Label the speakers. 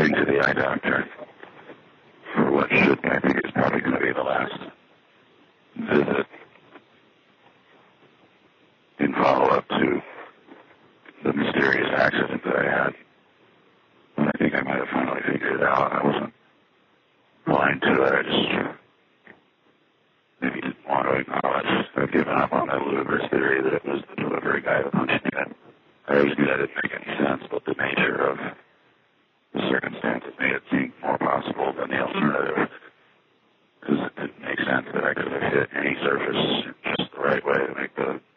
Speaker 1: going to the eye doctor for what should, I think it's probably going to be the last visit in follow-up to the mysterious accident that I had. And I think I might have finally figured it out. I wasn't blind to it. I just maybe didn't want to acknowledge. I'd given up on that ludicrous theory that it was the delivery guy that punched me. I always knew that didn't make any sense, but the nature of the circumstances made it seem more possible than the alternative. Because it didn't make sense that I could have hit any surface just the right way to make the